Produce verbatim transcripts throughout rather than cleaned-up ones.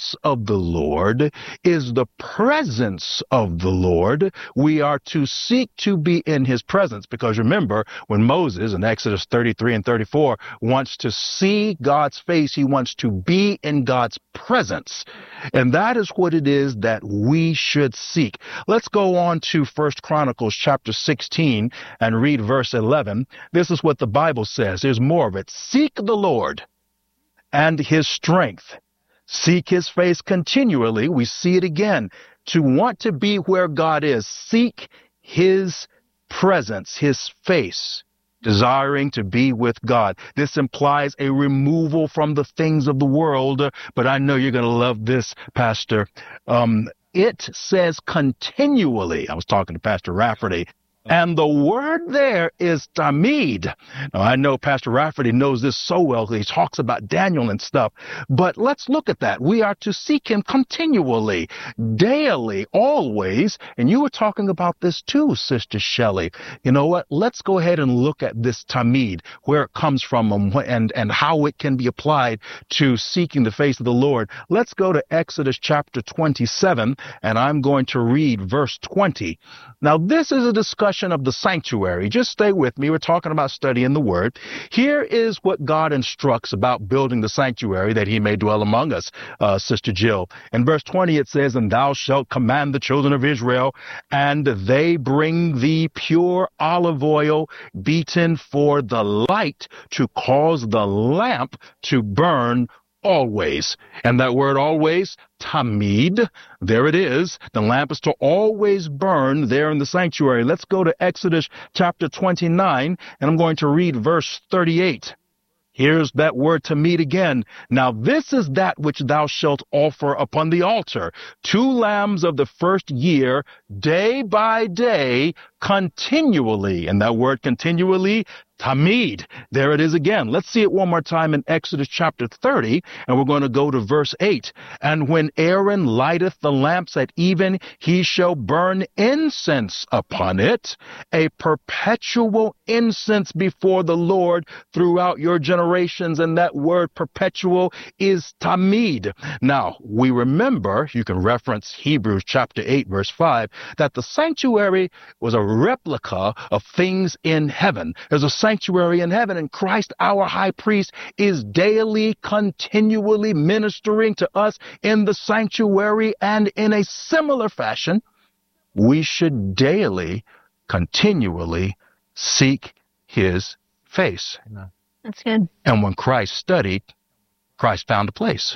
face of the Lord is the presence of the Lord. We are to seek to be in his presence, because remember, when Moses in Exodus thirty-three and thirty-four wants to see God's face, he wants to be in God's presence. And that is what it is that we should seek. Let's go on to First Chronicles chapter sixteen and read verse eleven. This is what the Bible says. There's more of it. Seek the Lord and his strength. Seek his face continually. We see it again. To want to be where God is, seek his presence, his face, desiring to be with God. This implies a removal from the things of the world, but I know you're going to love this, Pastor. Um, it says continually. I was talking to Pastor Rafferty. And the word there is tamid. Now, I know Pastor Rafferty knows this so well. He talks about Daniel and stuff. But let's look at that. We are to seek him continually, daily, always. And you were talking about this too, Sister Shelley. You know what? Let's go ahead and look at this tamid, where it comes from and, and how it can be applied to seeking the face of the Lord. Let's go to Exodus chapter twenty-seven, and I'm going to read verse twenty. Now, this is a discussion of the sanctuary. Just stay with me. We're talking about studying the word. Here is what God instructs about building the sanctuary that he may dwell among us, uh, Sister Jill. In verse twenty, it says, and thou shalt command the children of Israel, and they bring thee pure olive oil beaten for the light, to cause the lamp to burn always. And that word always, tamid, there it is. The lamp is to always burn there in the sanctuary. Let's go to Exodus chapter twenty-nine, and I'm going to read verse thirty-eight. Here's that word tamid again. Now this is that which thou shalt offer upon the altar, two lambs of the first year, day by day, continually. And that word continually, tamid. There it is again. Let's see it one more time in Exodus chapter thirty, and we're going to go to verse eight. And when Aaron lighteth the lamps at even, he shall burn incense upon it, a perpetual incense before the Lord throughout your generations. And that word perpetual is tamid. Now, we remember, you can reference Hebrews chapter eight, verse five, that the sanctuary was a replica of things in heaven. There's a sanctuary in heaven, and Christ, our high priest, is daily, continually ministering to us in the sanctuary. And in a similar fashion, we should daily, continually seek his face. That's good. And when Christ studied, Christ found a place.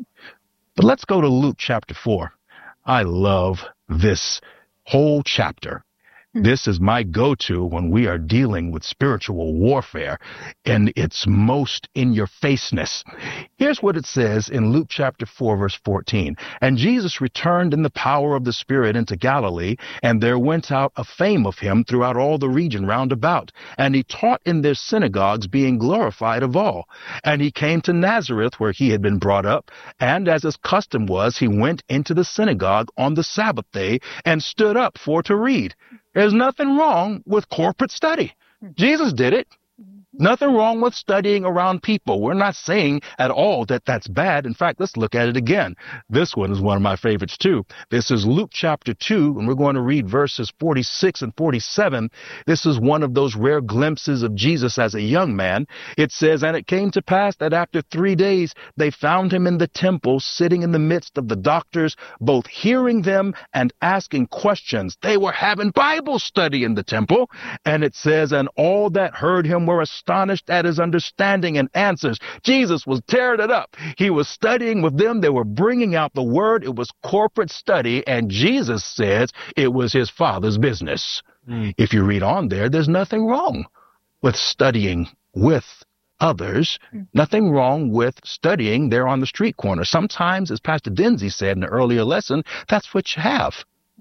But let's go to Luke chapter four. I love this whole chapter. This is my go-to when we are dealing with spiritual warfare and its most in-your-faceness. Here's what it says in Luke chapter four, verse fourteen. And Jesus returned in the power of the Spirit into Galilee, and there went out a fame of him throughout all the region round about. And he taught in their synagogues, being glorified of all. And he came to Nazareth, where he had been brought up, and as his custom was, he went into the synagogue on the Sabbath day and stood up for to read. There's nothing wrong with corporate study. Jesus did it. Nothing wrong with studying around people. We're not saying at all that that's bad. In fact, let's look at it again. This one is one of my favorites too. This is Luke chapter two, and we're going to read verses forty-six and forty-seven. This is one of those rare glimpses of Jesus as a young man. It says, and it came to pass that after three days they found him in the temple, sitting in the midst of the doctors, both hearing them and asking questions. They were having Bible study in the temple. And it says, and all that heard him were astonished astonished at his understanding and answers. Jesus was tearing it up. He was studying with them. They were bringing out the word. It was corporate study, and Jesus says it was his Father's business. Mm. If you read on there, there's nothing wrong with studying with others. Mm. Nothing wrong with studying there on the street corner. Sometimes, as Pastor Denzi said in the earlier lesson, that's what you have.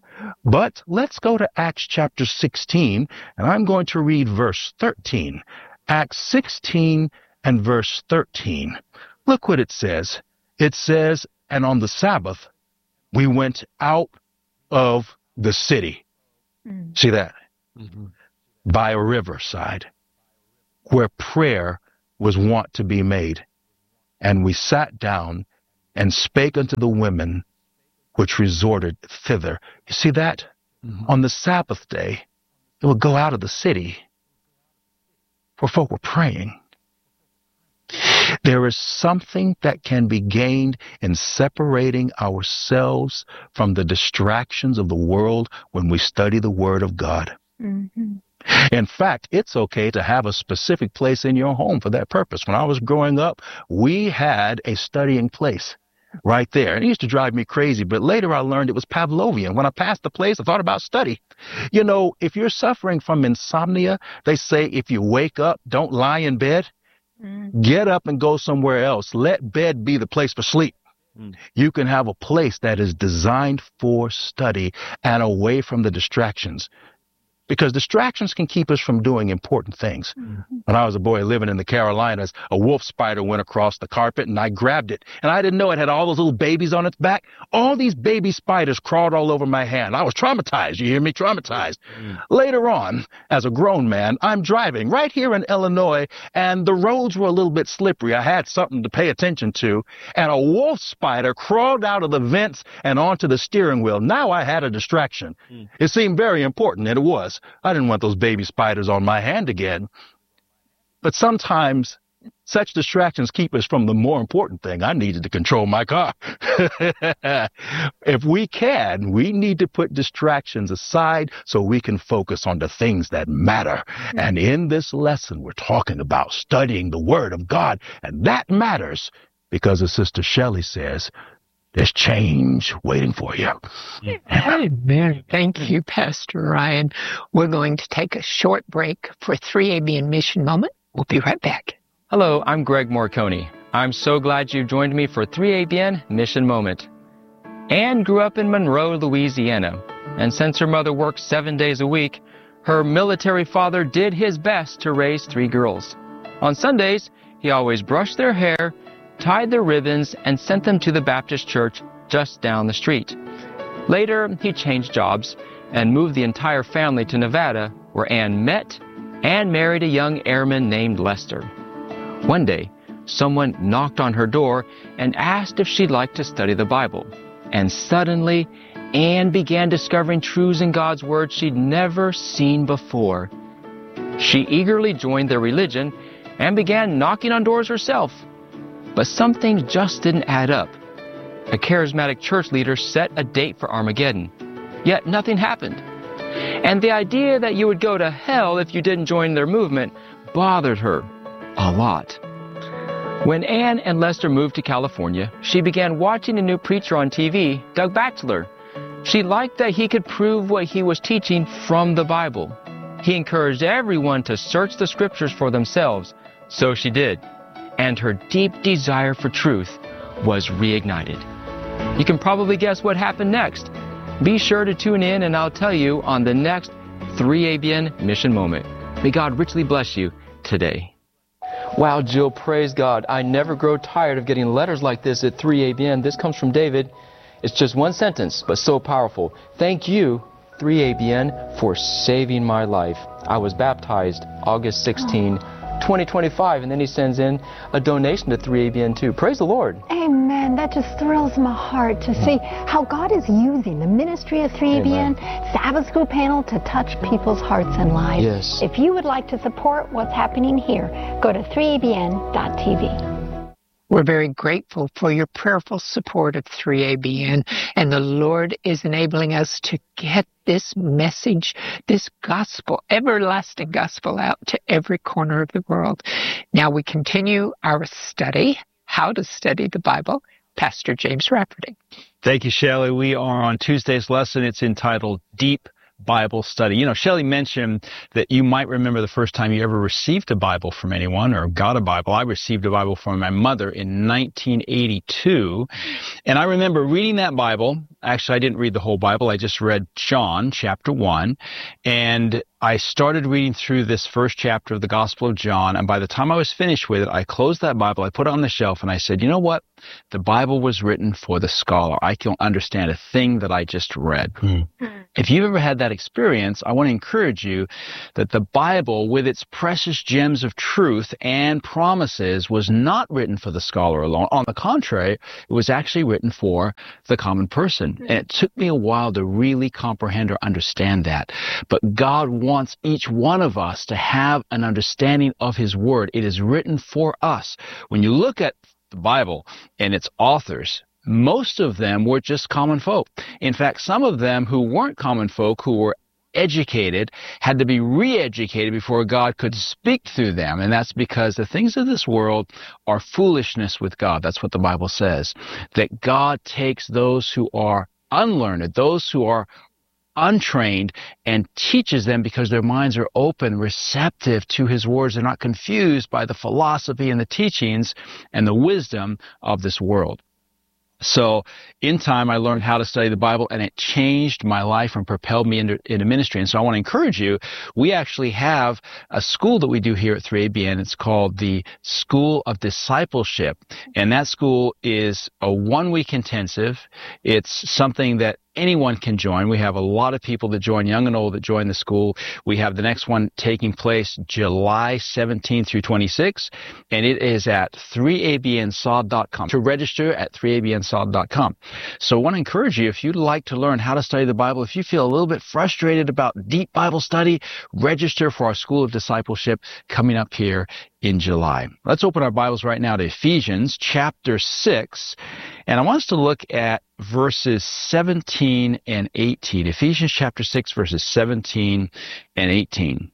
But let's go to Acts chapter sixteen, and I'm going to read verse thirteen. Acts sixteen and verse thirteen. Look what it says. It says, and on the Sabbath, we went out of the city. Mm. See that? Mm-hmm. By a riverside, where prayer was wont to be made. And we sat down and spake unto the women which resorted thither. You see that? Mm-hmm. On the Sabbath day, it would go out of the city where folk were praying. There is something that can be gained in separating ourselves from the distractions of the world when we study the Word of God. Mm-hmm. In fact, it's okay to have a specific place in your home for that purpose. When I was growing up, we had a studying place right there. And it used to drive me crazy, but later I learned it was Pavlovian. When I passed the place, I thought about study. You know, if you're suffering from insomnia, they say if you wake up, don't lie in bed. Mm. Get up and go somewhere else. Let bed be the place for sleep. Mm. You can have a place that is designed for study and away from the distractions. Because distractions can keep us from doing important things. Mm-hmm. When I was a boy living in the Carolinas, a wolf spider went across the carpet and I grabbed it. And I didn't know it had all those little babies on its back. All these baby spiders crawled all over my hand. I was traumatized. You hear me? Traumatized. Mm. Later on, as a grown man, I'm driving right here in Illinois and the roads were a little bit slippery. I had something to pay attention to. And a wolf spider crawled out of the vents and onto the steering wheel. Now I had a distraction. Mm. It seemed very important, and it was. I didn't want those baby spiders on my hand again. But sometimes such distractions keep us from the more important thing. I needed to control my car. If we can, we need to put distractions aside so we can focus on the things that matter. Mm-hmm. And in this lesson, we're talking about studying the Word of God. And that matters because, as Sister Shelley says, there's change waiting for you. Amen. Thank you, Pastor Ryan. We're going to take a short break for three A B N Mission Moment. We'll be right back. Hello, I'm Greg Morcone. I'm so glad you've joined me for three A B N Mission Moment. Anne grew up in Monroe, Louisiana, and since her mother worked seven days a week, her military father did his best to raise three girls. On Sundays, he always brushed their hair, tied their ribbons, and sent them to the Baptist church just down the street. Later, he changed jobs and moved the entire family to Nevada, where Anne met and married a young airman named Lester. One day, someone knocked on her door and asked if she'd like to study the Bible. And suddenly, Anne began discovering truths in God's Word she'd never seen before. She eagerly joined their religion and began knocking on doors herself. But something just didn't add up. A charismatic church leader set a date for Armageddon, yet nothing happened. And the idea that you would go to hell if you didn't join their movement bothered her a lot. When Anne and Lester moved to California, she began watching a new preacher on T V, Doug Batchelor. She liked that he could prove what he was teaching from the Bible. He encouraged everyone to search the scriptures for themselves, so she did. And her deep desire for truth was reignited. You can probably guess what happened next. Be sure to tune in and I'll tell you on the next three A B N Mission Moment. May God richly bless you today. Wow, Jill, praise God. I never grow tired of getting letters like this at three A B N. This comes from David. It's just one sentence, but so powerful. Thank you, three A B N, for saving my life. I was baptized August sixteenth, twenty twenty-five, and then he sends in a donation to three A B N too. Praise the Lord. Amen. That just thrills my heart to see how God is using the ministry of three A B N, Amen. Sabbath School panel to touch people's hearts and lives. Yes. If you would like to support what's happening here, go to three A B N dot T V. We're very grateful for your prayerful support of three A B N, and the Lord is enabling us to get this message, this gospel, everlasting gospel, out to every corner of the world. Now we continue our study, how to study the Bible. Pastor James Rafferty. Thank you, Shelley. We are on Tuesday's lesson. It's entitled Deep Bible Study. You know, Shelley mentioned that you might remember the first time you ever received a Bible from anyone or got a Bible. I received a Bible from my mother in nineteen eighty-two. And I remember reading that Bible. Actually, I didn't read the whole Bible. I just read John chapter one. And I started reading through this first chapter of the Gospel of John. And by the time I was finished with it, I closed that Bible. I put it on the shelf and I said, you know what? The Bible was written for the scholar. I can't understand a thing that I just read. Mm. If you've ever had that experience, I want to encourage you that the Bible, with its precious gems of truth and promises, was not written for the scholar alone. On the contrary, it was actually written for the common person. And it took me a while to really comprehend or understand that. But God wants each one of us to have an understanding of His Word. It is written for us. When you look at the Bible and its authors, most of them were just common folk. In fact, some of them who weren't common folk, who were educated, had to be re-educated before God could speak through them. And that's because the things of this world are foolishness with God. That's what the Bible says. That God takes those who are unlearned, those who are untrained, and teaches them because their minds are open, receptive to His words. They're not confused by the philosophy and the teachings and the wisdom of this world. So in time, I learned how to study the Bible, and it changed my life and propelled me into, into ministry. And so I want to encourage you. We actually have a school that we do here at three A B N. It's called the School of Discipleship. And that school is a one-week intensive. It's something that anyone can join. We have a lot of people that join, young and old, that join the school. We have the next one taking place July seventeenth through twenty-sixth, and it is at three A B N S O D dot com. To register at three A B N S O D dot com. So I want to encourage you, if you'd like to learn how to study the Bible, if you feel a little bit frustrated about deep Bible study, register for our School of Discipleship coming up here in July. Let's open our Bibles right now to Ephesians chapter six, and I want us to look at verses seventeen and eighteen. Ephesians chapter six, verses seventeen and eighteen.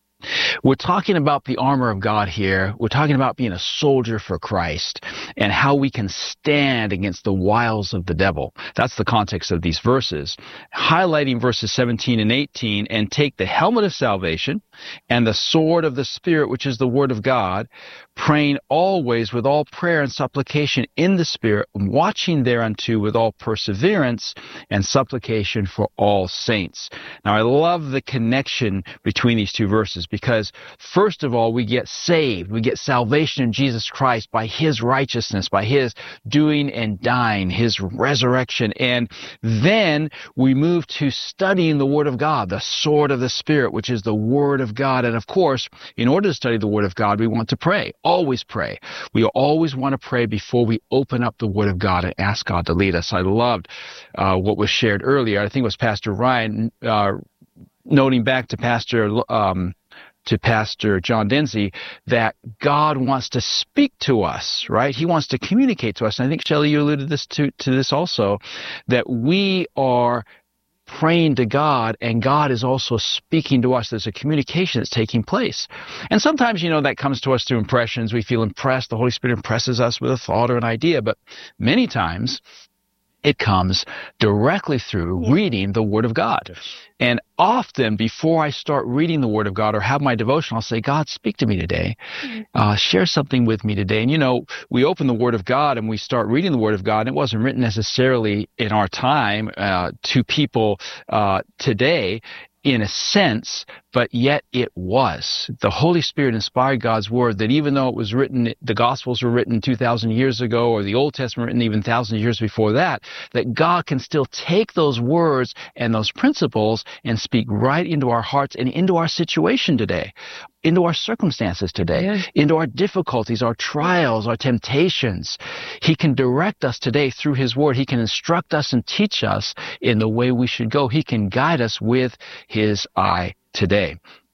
We're talking about the armor of God here. We're talking about being a soldier for Christ and how we can stand against the wiles of the devil. That's the context of these verses. Highlighting verses seventeen and eighteen, and take the helmet of salvation and the sword of the Spirit, which is the Word of God, praying always with all prayer and supplication in the Spirit, watching thereunto with all perseverance and supplication for all saints. Now, I love the connection between these two verses, because first of all, we get saved. We get salvation in Jesus Christ by His righteousness, by His doing and dying, His resurrection. And then we move to studying the Word of God, the sword of the Spirit, which is the Word of God. And of course, in order to study the Word of God, we want to pray. Always pray. We always want to pray before we open up the Word of God and ask God to lead us. I loved uh, what was shared earlier. I think it was Pastor Ryan uh, noting back to Pastor um, to Pastor John Denzi that God wants to speak to us, right? He wants to communicate to us. And I think, Shelley, you alluded this to, to this also, that we are praying to God, and God is also speaking to us. There's a communication that's taking place. And sometimes, you know, that comes to us through impressions. We feel impressed. The Holy Spirit impresses us with a thought or an idea. But many times, it comes directly through reading the Word of God. And often, before I start reading the Word of God or have my devotion, I'll say, God, speak to me today. Uh, share something with me today. And, you know, we open the Word of God and we start reading the Word of God, and it wasn't written necessarily in our time uh, to people uh, today, in a sense, but yet it was. The Holy Spirit inspired God's Word, that even though it was written, the Gospels were written two thousand years ago, or the Old Testament written even thousands of years before that, that God can still take those words and those principles and speak right into our hearts and into our situation today, into our circumstances today, yeah. into our difficulties, our trials, our temptations. He can direct us today through His Word. He can instruct us and teach us in the way we should go. He can guide us with His eye today.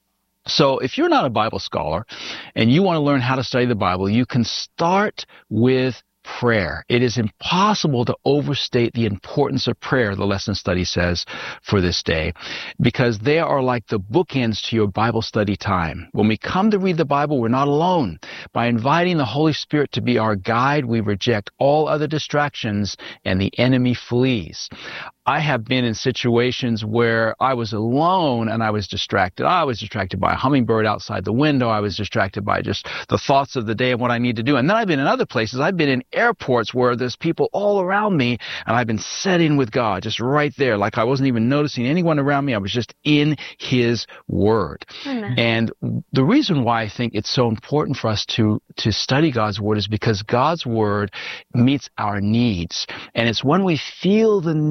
So if you're not a Bible scholar and you want to learn how to study the Bible, you can start with prayer. It is impossible to overstate the importance of prayer, the lesson study says, for this day, because they are like the bookends to your Bible study time. When we come to read the Bible, we're not alone. By inviting the Holy Spirit to be our guide, we reject all other distractions and the enemy flees. I have been in situations where I was alone and I was distracted. I was distracted by a hummingbird outside the window. I was distracted by just the thoughts of the day and what I need to do. And then I've been in other places. I've been in airports where there's people all around me, and I've been sitting with God just right there, like I wasn't even noticing anyone around me. I was just in His Word. Amen. And the reason why I think it's so important for us to, to study God's Word is because God's Word meets our needs. And it's when we feel the need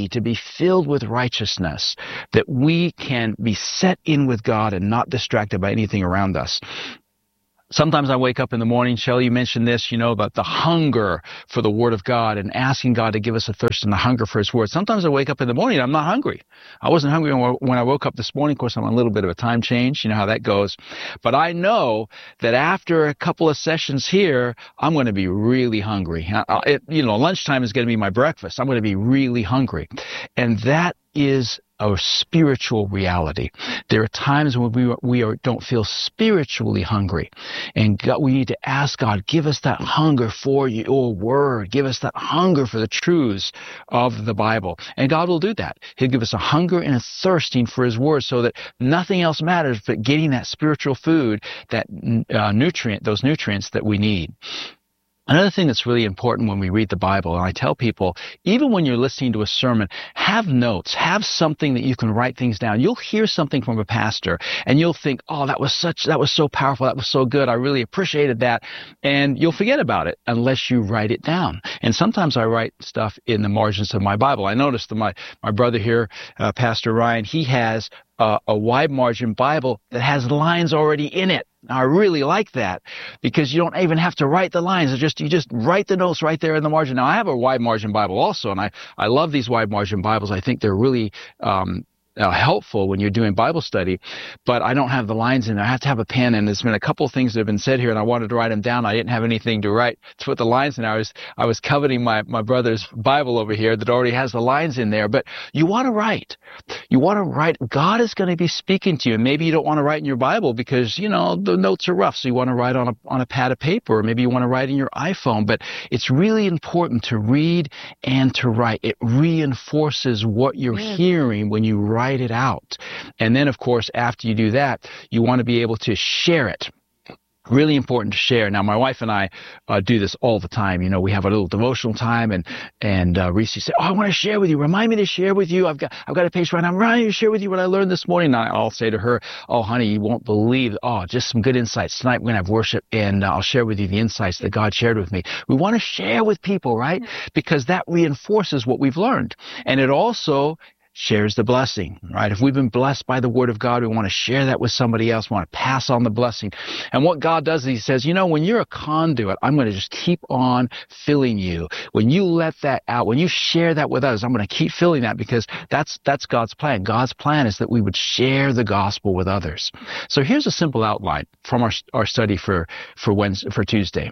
ready to be filled with righteousness, that we can be set in with God and not distracted by anything around us. Sometimes I wake up in the morning, Shelley, you mentioned this, you know, about the hunger for the Word of God and asking God to give us a thirst and a hunger for His Word. Sometimes I wake up in the morning and I'm not hungry. I wasn't hungry when I woke up this morning. Of course, I'm on a little bit of a time change. You know how that goes. But I know that after a couple of sessions here, I'm going to be really hungry. It, you know, lunchtime is going to be my breakfast. I'm going to be really hungry. And that is a spiritual reality. There are times when we we are, don't feel spiritually hungry, and God, we need to ask God, give us that hunger for your word, give us that hunger for the truths of the Bible, and God will do that. He'll give us a hunger and a thirsting for His word, so that nothing else matters but getting that spiritual food, that uh, nutrient, those nutrients that we need. Another thing that's really important when we read the Bible, and I tell people, even when you're listening to a sermon, have notes, have something that you can write things down. You'll hear something from a pastor, and you'll think, oh, that was such, that was so powerful, that was so good, I really appreciated that, and you'll forget about it unless you write it down. And sometimes I write stuff in the margins of my Bible. I noticed that my, my brother here, uh, Pastor Ryan, he has uh, a wide margin Bible that has lines already in it. I really like that, because you don't even have to write the lines. It's just, you just write the notes right there in the margin. Now, I have a wide margin Bible also, and I, I love these wide margin Bibles. I think they're really um, uh, helpful when you're doing Bible study, but I don't have the lines in there. I have to have a pen, and there's been a couple of things that have been said here, and I wanted to write them down. I didn't have anything to write to put the lines in. I was, I was coveting my, my brother's Bible over here that already has the lines in there, but you want to write. You want to write. God is going to be speaking to you, and maybe you don't want to write in your Bible because, you know, the notes are rough, so you want to write on a, on a pad of paper, or maybe you want to write in your iPhone, but it's really important to read and to write. It reinforces what you're yeah. hearing when you write it out. And then, of course, after you do that, you want to be able to share it. Really important to share. Now, my wife and I uh, do this all the time. You know, we have a little devotional time, and and uh, Reese said, "Oh, I want to share with you. Remind me to share with you. I've got I've got a page right now. I'm ready to share with you what I learned this morning." And I'll say to her, "Oh, honey, you won't believe. Oh, just some good insights tonight. We're gonna have worship, and uh, I'll share with you the insights that God shared with me." We want to share with people, right? Because that reinforces what we've learned, and it also shares the blessing, right? If we've been blessed by the Word of God, we want to share that with somebody else. We want to pass on the blessing. And what God does is He says, you know, when you're a conduit, I'm going to just keep on filling you. When you let that out, when you share that with others, I'm going to keep filling that, because that's that's God's plan. God's plan is that we would share the gospel with others. So here's a simple outline from our our study for for Wednesday, for Tuesday.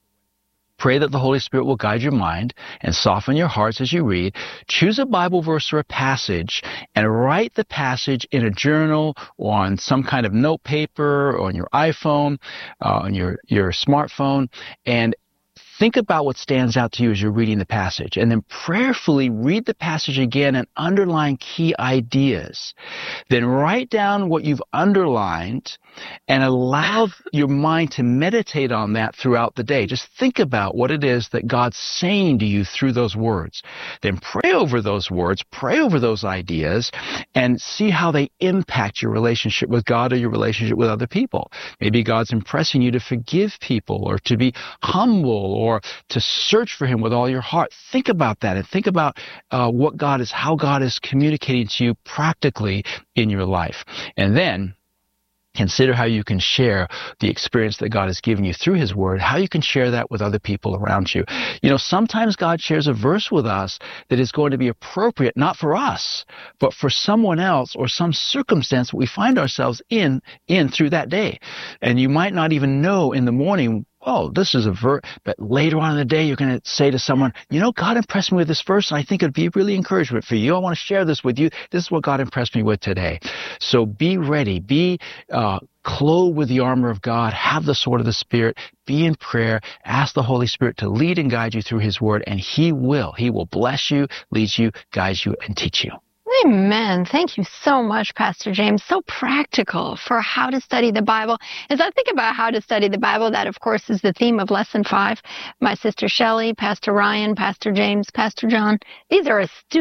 Pray that the Holy Spirit will guide your mind and soften your hearts as you read. Choose a Bible verse or a passage and write the passage in a journal or on some kind of note paper or on your iPhone, uh, on your, your smartphone, and think about what stands out to you as you're reading the passage, and then prayerfully read the passage again and underline key ideas. Then write down what you've underlined and allow your mind to meditate on that throughout the day. Just think about what it is that God's saying to you through those words. Then pray over those words, pray over those ideas, and see how they impact your relationship with God or your relationship with other people. Maybe God's impressing you to forgive people, or to be humble, or to search for Him with all your heart. Think about that, and think about uh, what God is, how God is communicating to you practically in your life. And then consider how you can share the experience that God has given you through His Word, how you can share that with other people around you. You know, sometimes God shares a verse with us that is going to be appropriate, not for us, but for someone else or some circumstance that we find ourselves in, in through that day. And you might not even know in the morning, oh, this is a verse, but later on in the day, you're going to say to someone, you know, God impressed me with this verse, and I think it'd be really encouragement for you. I want to share this with you. This is what God impressed me with today. So be ready. Be uh, clothed with the armor of God. Have the sword of the Spirit. Be in prayer. Ask the Holy Spirit to lead and guide you through His Word, and He will. He will bless you, lead you, guide you, and teach you. Amen. Thank you so much, Pastor James. So practical for how to study the Bible. As I think about how to study the Bible, that, of course, is the theme of Lesson five. My sister Shelley, Pastor Ryan, Pastor James, Pastor John, these are astute,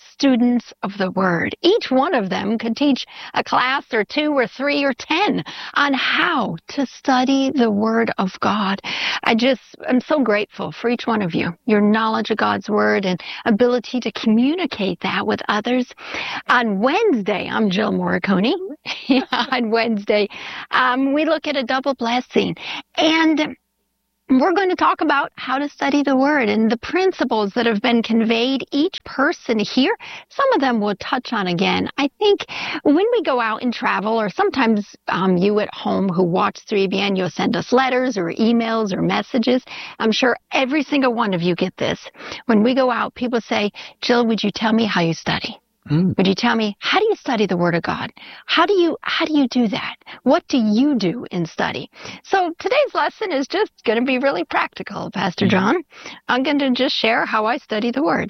students of the Word. Each one of them could teach a class or two or three or ten on how to study the Word of God. I just am so grateful for each one of you, your knowledge of God's Word and ability to communicate that with others. On Wednesday, I'm Jill Morricone. On Wednesday, um, we look at a double blessing, and we're going to talk about how to study the Word and the principles that have been conveyed. Each person here, some of them we'll touch on again. I think when we go out and travel, or sometimes um, you at home who watch three A B N, you'll send us letters or emails or messages. I'm sure every single one of you get this. When we go out, people say, Jill, would you tell me how you study? Mm. Would you tell me, how do you study the Word of God? How do you, how do you do that? What do you do in study? So today's lesson is just going to be really practical, Pastor John. I'm going to just share how I study the Word.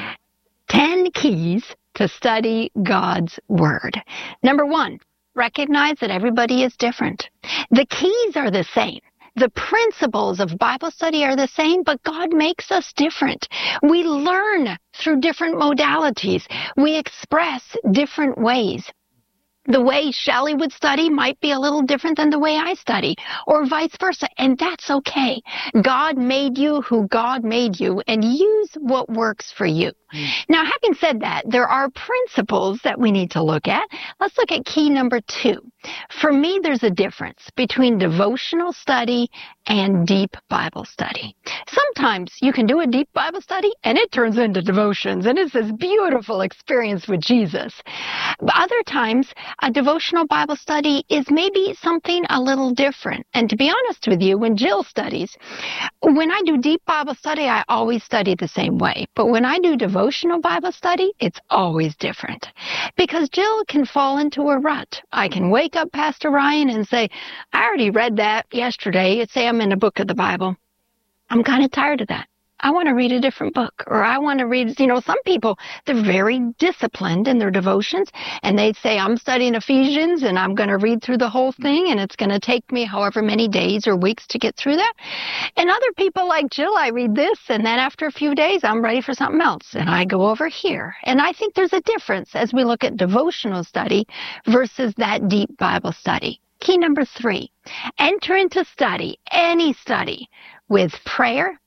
Ten keys to study God's Word. Number one, recognize that everybody is different. The keys are the same. The principles of Bible study are the same, but God makes us different. We learn through different modalities. We express different ways. The way Shelley would study might be a little different than the way I study, or vice versa, and that's okay. God made you who God made you, and use what works for you. Mm. Now, having said that, there are principles that we need to look at. Let's look at key number two. For me, there's a difference between devotional study and deep Bible study. Sometimes you can do a deep Bible study, and it turns into devotions, and it's this beautiful experience with Jesus. But other times, a devotional Bible study is maybe something a little different. And to be honest with you, when Jill studies, when I do deep Bible study, I always study the same way. But when I do devotional Bible study, it's always different. Because Jill can fall into a rut. I can wake up Pastor Ryan and say, I already read that yesterday. It's say I'm in a book of the Bible. I'm kind of tired of that. I want to read a different book, or I want to read, you know, some people, they're very disciplined in their devotions, and they say, I'm studying Ephesians, and I'm going to read through the whole thing, and it's going to take me however many days or weeks to get through that. And other people like Jill, I read this, and then after a few days, I'm ready for something else, and I go over here. And I think there's a difference as we look at devotional study versus that deep Bible study. Key number three, enter into study, any study, with prayer,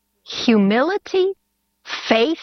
humility, faith,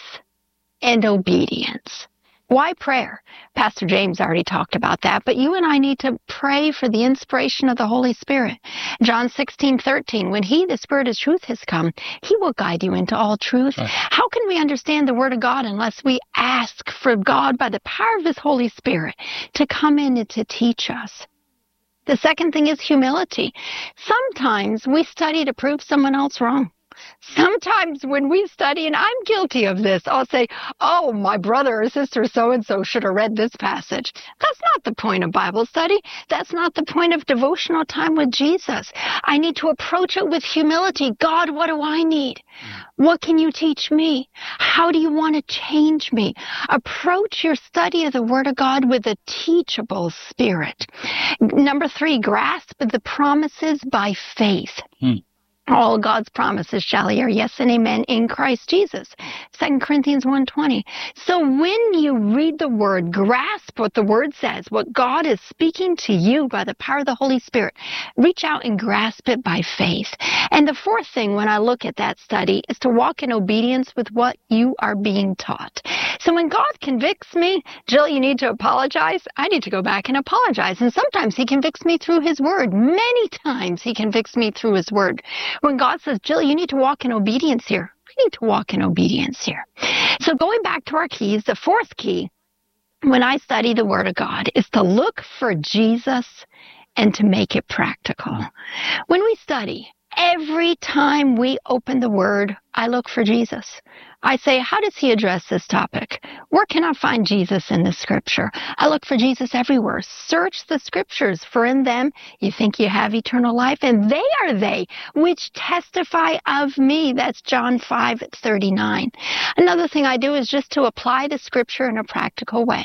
and obedience. Why prayer? Pastor James already talked about that, but you and I need to pray for the inspiration of the Holy Spirit. John sixteen thirteen, when He, the Spirit of truth, has come, He will guide you into all truth. Right. How can we understand the Word of God unless we ask for God, by the power of His Holy Spirit, to come in and to teach us? The second thing is humility. Sometimes we study to prove someone else wrong. Sometimes when we study, and I'm guilty of this, I'll say, oh, my brother or sister so-and-so should have read this passage. That's not the point of Bible study. That's not the point of devotional time with Jesus. I need to approach it with humility. God, what do I need? What can you teach me? How do you want to change me? Approach your study of the Word of God with a teachable spirit. Number three, grasp the promises by faith. Hmm. All God's promises, Shelley, are yes and amen in Christ Jesus. Second Corinthians one twenty. So when you read the Word, grasp what the Word says, what God is speaking to you by the power of the Holy Spirit. Reach out and grasp it by faith. And the fourth thing when I look at that study is to walk in obedience with what you are being taught. So when God convicts me, Jill, you need to apologize, I need to go back and apologize. And sometimes He convicts me through His Word. Many times He convicts me through His Word. When God says, Jill, you need to walk in obedience here, we need to walk in obedience here. So going back to our keys, the fourth key, when I study the Word of God, is to look for Jesus and to make it practical. When we study, every time we open the Word, I look for Jesus. I say, how does He address this topic? Where can I find Jesus in the Scripture? I look for Jesus everywhere. Search the Scriptures, for in them you think you have eternal life, and they are they which testify of me. That's John five thirty-nine. Another thing I do is just to apply the Scripture in a practical way.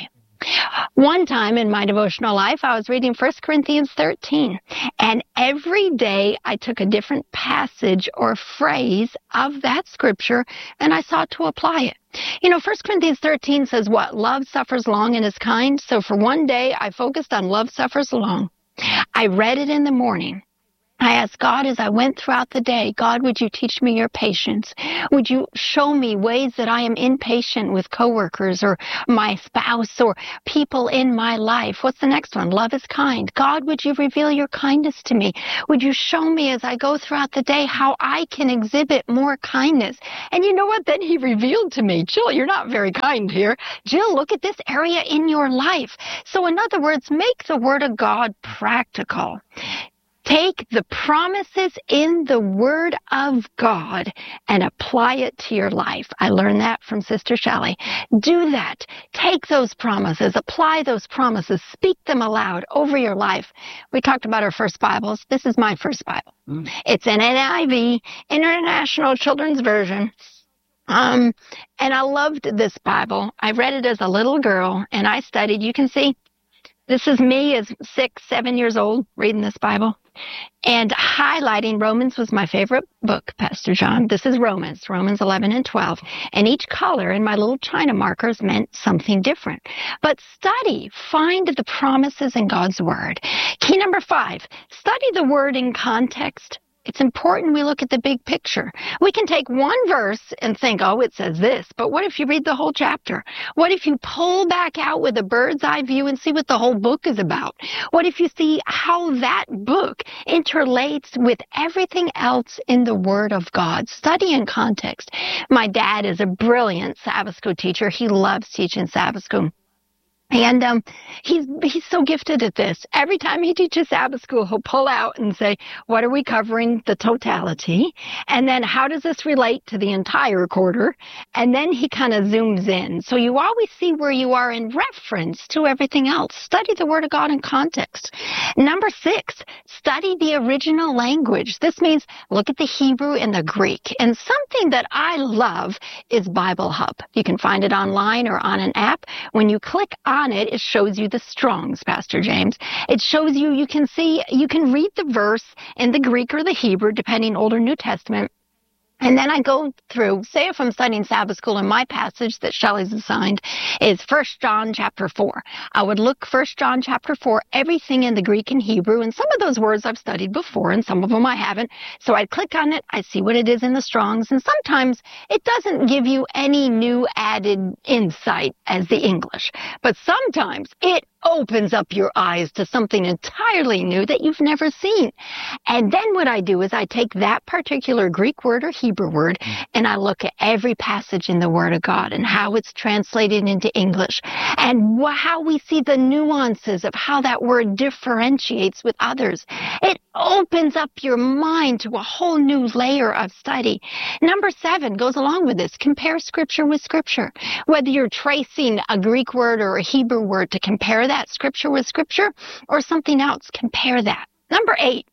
One time in my devotional life, I was reading First Corinthians thirteen, and every day I took a different passage or phrase of that scripture, and I sought to apply it. You know, First Corinthians thirteen says what? Love suffers long and is kind. So for one day, I focused on love suffers long. I read it in the morning. I asked God as I went throughout the day, God, would you teach me your patience? Would you show me ways that I am impatient with coworkers or my spouse or people in my life? What's the next one? Love is kind. God, would you reveal your kindness to me? Would you show me as I go throughout the day how I can exhibit more kindness? And you know what? Then he revealed to me, Jill, you're not very kind here. Jill, look at this area in your life. So in other words, make the Word of God practical. Take the promises in the Word of God and apply it to your life. I learned that from Sister Shelley. Do that. Take those promises, apply those promises, speak them aloud over your life. We talked about our first Bibles. This is my first Bible. Mm. It's an N I V, International Children's Version. Um, and I loved this Bible. I read it as a little girl, and I studied. You can see, this is me as six, seven years old reading this Bible. And highlighting Romans was my favorite book, Pastor John. This is Romans, Romans eleven and twelve. And each color in my little China markers meant something different. But study, find the promises in God's Word. Key number five, study the Word in context. It's important we look at the big picture. We can take one verse and think, oh, it says this, but what if you read the whole chapter? What if you pull back out with a bird's eye view and see what the whole book is about? What if you see how that book interlates with everything else in the Word of God? Study in context. My dad is a brilliant Sabbath school teacher. He loves teaching Sabbath school. And um, he's he's so gifted at this. Every time he teaches Sabbath school, he'll pull out and say, what are we covering? The totality. And then how does this relate to the entire quarter? And then he kind of zooms in. So you always see where you are in reference to everything else. Study the Word of God in context. Number six, study the original language. This means look at the Hebrew and the Greek. And something that I love is Bible Hub. You can find it online or on an app. When you click on On it, it shows you the Strongs, Pastor James. It shows you, you can see, you can read the verse in the Greek or the Hebrew, depending Old or New Testament. And then I go through, say if I'm studying Sabbath school and my passage that Shelley's assigned is First John chapter four. I would look First John chapter four, everything in the Greek and Hebrew, and some of those words I've studied before and some of them I haven't. So I click on it, I see what it is in the Strongs, and sometimes it doesn't give you any new added insight as the English. But sometimes it opens up your eyes to something entirely new that you've never seen. And then what I do is I take that particular Greek word or Hebrew word and I look at every passage in the Word of God and how it's translated into English and wh- how we see the nuances of how that word differentiates with others. It opens up your mind to a whole new layer of study. Number seven goes along with this. Compare Scripture with Scripture. Whether you're tracing a Greek word or a Hebrew word to compare that Scripture with Scripture or something else, compare that. Number eight,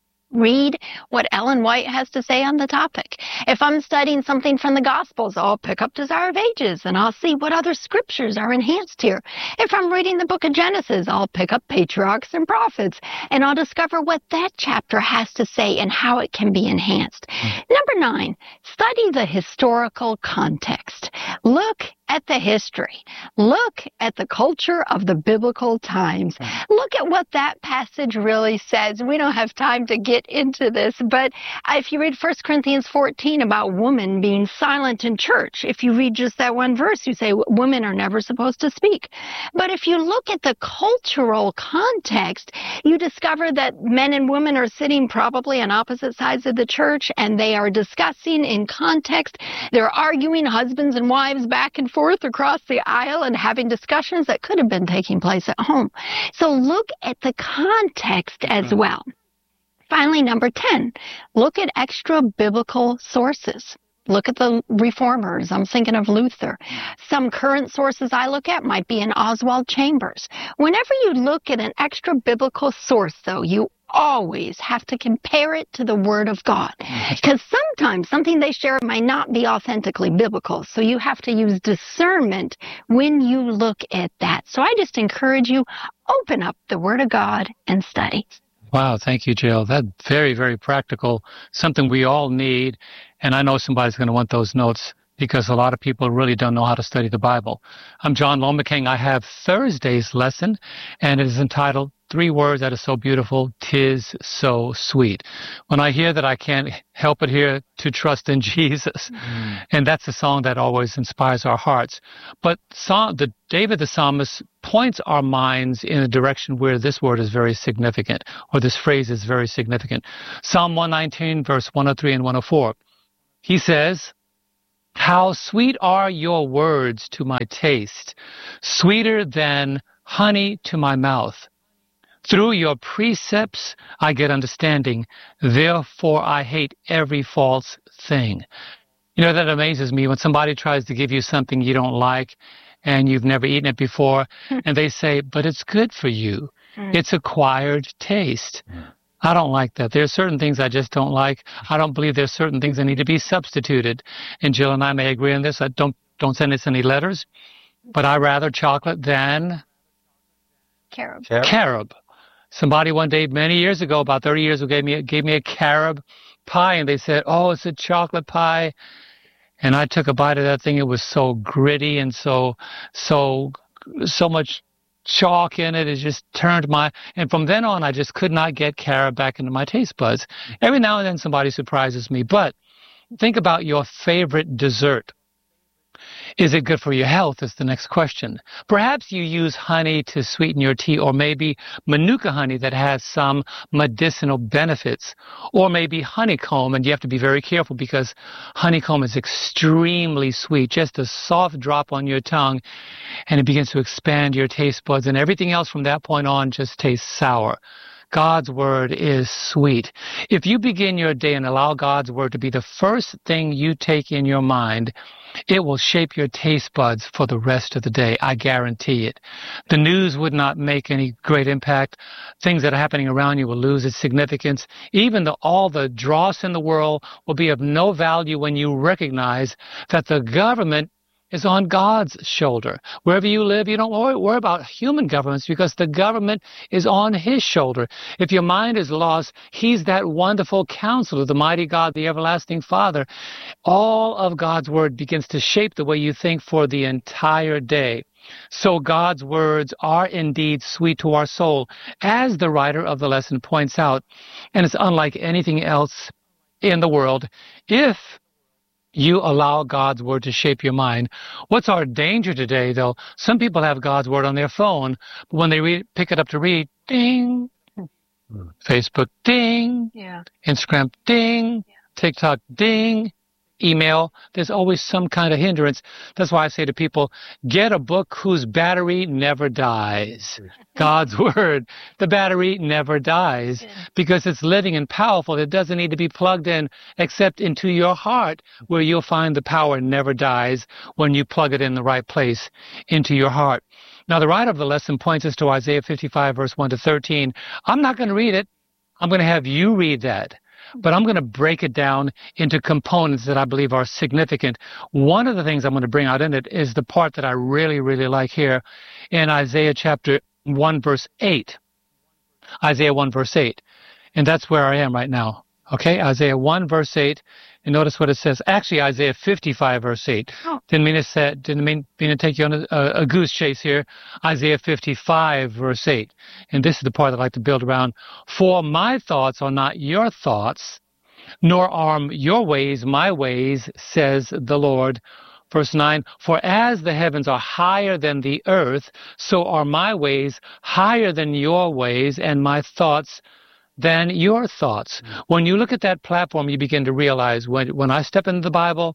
read what Ellen White has to say on the topic. If I'm studying something from the Gospels, I'll pick up Desire of Ages and I'll see what other scriptures are enhanced here. If I'm reading the book of Genesis, I'll pick up Patriarchs and Prophets and I'll discover what that chapter has to say and how it can be enhanced. Mm-hmm. Number nine, study the historical context. Look at the history. Look at the culture of the biblical times. Look at what that passage really says. We don't have time to get into this, but if you read First Corinthians fourteen about women being silent in church, if you read just that one verse, you say women are never supposed to speak. But if you look at the cultural context, you discover that men and women are sitting probably on opposite sides of the church, and they are discussing in context. They're arguing, husbands and wives, back and forth across the aisle and having discussions that could have been taking place at home. So look at the context as well. Finally, number ten, look at extra biblical sources. Look at the reformers. I'm thinking of Luther. Some current sources I look at might be in Oswald Chambers. Whenever you look at an extra biblical source, though, you always have to compare it to the Word of God. Because sometimes something they share might not be authentically biblical. So you have to use discernment when you look at that. So I just encourage you, open up the Word of God and study. Wow, thank you, Jill. That's very, very practical, something we all need. And I know somebody's going to want those notes because a lot of people really don't know how to study the Bible. I'm John Lomaking. I have Thursday's lesson, and it is entitled Three Words That Are So Beautiful, 'Tis So Sweet. When I hear that, I can't help but hear to trust in Jesus. Mm. And that's a song that always inspires our hearts. But song, the, David the psalmist points our minds in a direction where this word is very significant, or this phrase is very significant. Psalm one nineteen, verse one oh three and one oh four. He says, "How sweet are your words to my taste, sweeter than honey to my mouth. Through your precepts I get understanding, therefore I hate every false thing." You know, that amazes me when somebody tries to give you something you don't like and you've never eaten it before, and they say, "But it's good for you. Mm. It's acquired taste." Mm. I don't like that. There are certain things I just don't like. I don't believe there's certain things that need to be substituted. And Jill and I may agree on this. I don't don't send us any letters, but I rather chocolate than carob. Carob. carob. Somebody one day, many years ago, about thirty years ago, gave me gave me a carob pie, and they said, "Oh, it's a chocolate pie." And I took a bite of that thing. It was so gritty and so so so much chalk in it. It just turned my, and from then on, I just could not get carob back into my taste buds. Every now and then somebody surprises me, but think about your favorite dessert. Is it good for your health is the next question. Perhaps you use honey to sweeten your tea, or maybe Manuka honey that has some medicinal benefits, or maybe honeycomb, and you have to be very careful because honeycomb is extremely sweet, just a soft drop on your tongue, and it begins to expand your taste buds, and everything else from that point on just tastes sour. God's Word is sweet. If you begin your day and allow God's Word to be the first thing you take in your mind, it will shape your taste buds for the rest of the day. I guarantee it. The news would not make any great impact. Things that are happening around you will lose its significance. Even the, all the dross in the world will be of no value when you recognize that the government is on God's shoulder. Wherever you live, you don't worry, worry about human governments because the government is on His shoulder. If your mind is lost, He's that wonderful counselor, the mighty God, the everlasting Father. All of God's Word begins to shape the way you think for the entire day. So God's words are indeed sweet to our soul, as the writer of the lesson points out, and it's unlike anything else in the world if you allow God's Word to shape your mind. What's our danger today, though? Some people have God's Word on their phone, but when they read, pick it up to read, ding, mm. Facebook, ding, yeah. Instagram, ding, yeah. TikTok, ding, email. There's always some kind of hindrance. That's why I say to people, get a book whose battery never dies. God's Word. The battery never dies because it's living and powerful. It doesn't need to be plugged in except into your heart, where you'll find the power never dies when you plug it in the right place into your heart. Now, the writer of the lesson points us to Isaiah fifty-five, verse one to thirteen. I'm not going to read it. I'm going to have you read that. But I'm going to break it down into components that I believe are significant. One of the things I'm going to bring out in it is the part that I really, really like here in Isaiah chapter one, verse eight. Isaiah one, verse eight. And that's where I am right now. Okay, Isaiah one, verse eight. And notice what it says. Actually, Isaiah fifty-five, verse eight. Oh. Didn't mean to say, didn't mean, mean to take you on a, a goose chase here. Isaiah fifty-five, verse eight. And this is the part I'd like to build around. For my thoughts are not your thoughts, nor are your ways my ways, says the Lord. Verse nine, for as the heavens are higher than the earth, so are my ways higher than your ways, and my thoughts than your thoughts. Mm-hmm. When you look at that platform, you begin to realize when, when I step into the Bible,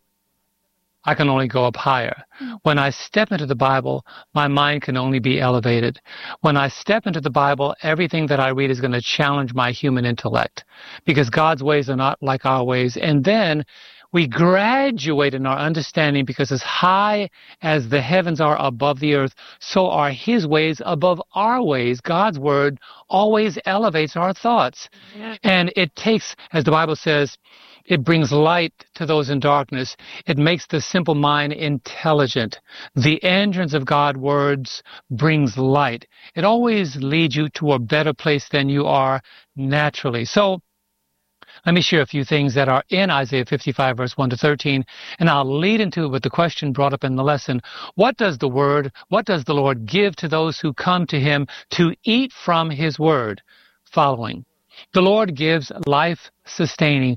I can only go up higher. Mm-hmm. When I step into the Bible, my mind can only be elevated. When I step into the Bible, everything that I read is going to challenge my human intellect because God's ways are not like our ways. And then We graduate in our understanding because as high as the heavens are above the earth, so are his ways above our ways. God's word always elevates our thoughts. Yeah. And it takes, as the Bible says, it brings light to those in darkness. It makes the simple mind intelligent. The entrance of God's words brings light. It always leads you to a better place than you are naturally. So let me share a few things that are in Isaiah fifty-five, verse one to thirteen, and I'll lead into it with the question brought up in the lesson. What does the word, what does the Lord give to those who come to him to eat from his word? Following. The Lord gives life-sustaining,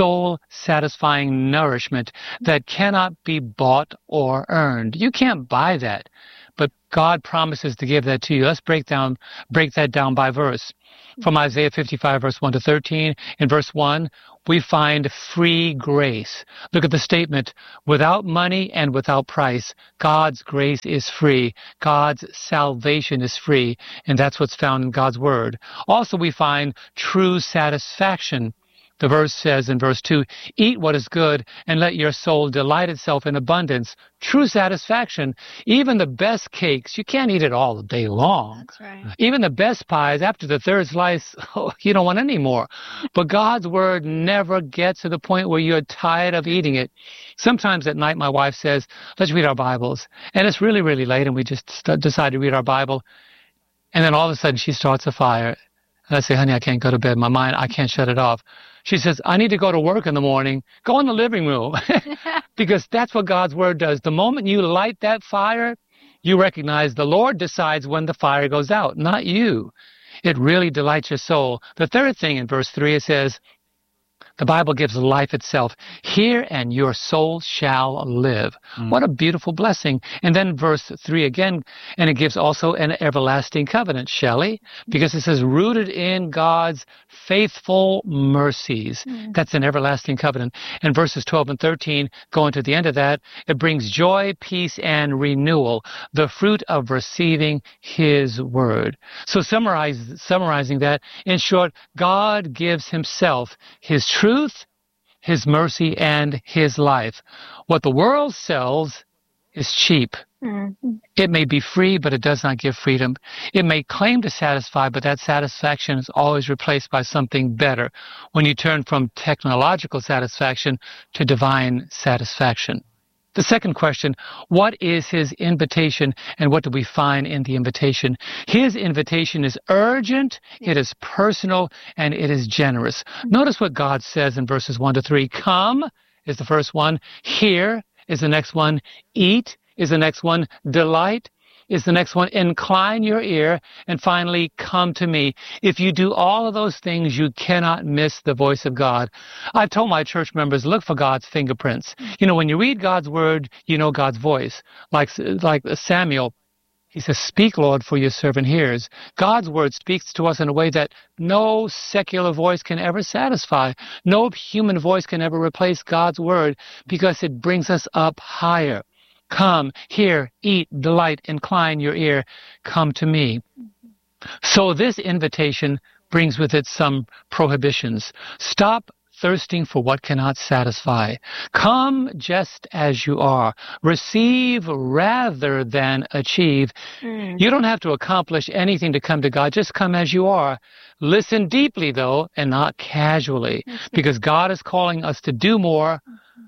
soul-satisfying nourishment that cannot be bought or earned. You can't buy that, but God promises to give that to you. Let's break down, break that down by verse. From Isaiah fifty-five, verse one to thirteen. In verse one, we find free grace. Look at the statement, without money and without price, God's grace is free. God's salvation is free, and that's what's found in God's word. Also, we find true satisfaction. The verse says in verse two, eat what is good and let your soul delight itself in abundance. True satisfaction. Even the best cakes, you can't eat it all day long. That's right. Even the best pies, after the third slice, oh, you don't want any more. But God's word never gets to the point where you're tired of eating it. Sometimes at night my wife says, let's read our Bibles. And it's really, really late and we just st- decide to read our Bible. And then all of a sudden she starts a fire. And I say, honey, I can't go to bed. My mind, I can't shut it off. She says, I need to go to work in the morning. Go in the living room. Because that's what God's word does. The moment you light that fire, you recognize the Lord decides when the fire goes out, not you. It really delights your soul. The third thing in verse three, it says, the Bible gives life itself. Hear and your soul shall live. Mm. What a beautiful blessing. And then verse three again, and it gives also an everlasting covenant, Shelley, because it says rooted in God's faithful mercies. Mm. That's an everlasting covenant. And verses twelve and thirteen, going to the end of that, it brings joy, peace, and renewal, the fruit of receiving his word. So summarize, summarizing that, in short, God gives himself, his truth, his mercy, and his life. What the world sells is cheap. Mm-hmm. It may be free, but it does not give freedom. It may claim to satisfy, but that satisfaction is always replaced by something better when you turn from technological satisfaction to divine satisfaction. The second question, what is his invitation and what do we find in the invitation? His invitation is urgent, it is personal, and it is generous. Notice what God says in verses one to three. Come is the first one. Hear is the next one. Eat is the next one. Delight is the next one. Incline your ear. And finally, come to me. If you do all of those things, you cannot miss the voice of God. I've told my church members, look for God's fingerprints. You know, when you read God's word, you know God's voice. Like, like Samuel, he says, speak, Lord, for your servant hears. God's word speaks to us in a way that no secular voice can ever satisfy. No human voice can ever replace God's word because it brings us up higher. Come, hear, eat, delight, incline your ear, come to me. So this invitation brings with it some prohibitions. Stop thirsting for what cannot satisfy. Come just as you are. Receive rather than achieve. Mm. You don't have to accomplish anything to come to God. Just come as you are. Listen deeply, though, and not casually, because God is calling us to do more.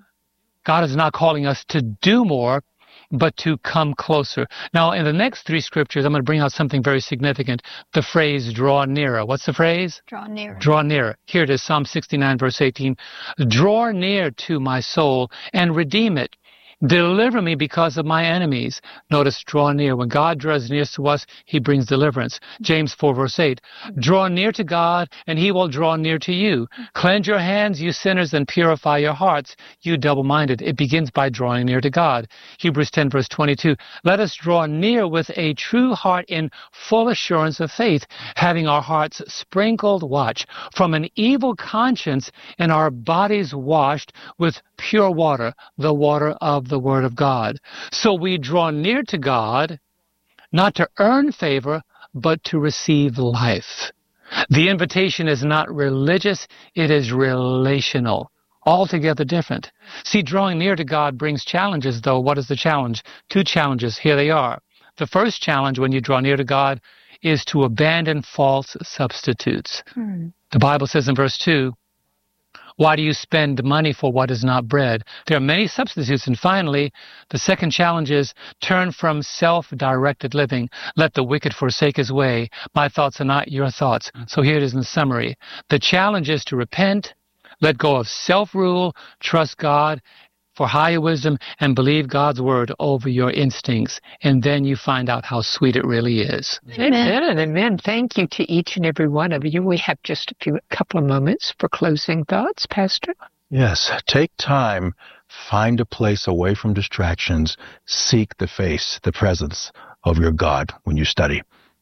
God is not calling us to do more, but to come closer. Now, in the next three scriptures, I'm going to bring out something very significant. The phrase, draw nearer. What's the phrase? Draw nearer. Draw nearer. Here it is, Psalm sixty-nine, verse eighteen. Draw near to my soul and redeem it. Deliver me because of my enemies. Notice, draw near. When God draws near to us, he brings deliverance. James four, verse eight. Draw near to God, and he will draw near to you. Cleanse your hands, you sinners, and purify your hearts, you double-minded. It begins by drawing near to God. Hebrews ten, verse twenty-two. Let us draw near with a true heart in full assurance of faith, having our hearts sprinkled, watch, from an evil conscience and our bodies washed with pure water, the water of the Word of God. So we draw near to God, not to earn favor, but to receive life. The invitation is not religious, it is relational. altogether different. See, drawing near to God brings challenges, though. What is the challenge? Two challenges. Here they are. The first challenge when you draw near to God is to abandon false substitutes. Hmm. The Bible says in verse two, why do you spend money for what is not bread? There are many substitutes. And finally, the second challenge is turn from self-directed living. Let the wicked forsake his way. My thoughts are not your thoughts. So here it is in summary. The challenge is to repent, let go of self-rule, trust God for higher wisdom, and believe God's word over your instincts. And then you find out how sweet it really is. Amen. Amen and amen. Thank you to each and every one of you. We have just a few, a couple of moments for closing thoughts, Pastor. Yes, take time, find a place away from distractions, seek the face, the presence of your God when you study.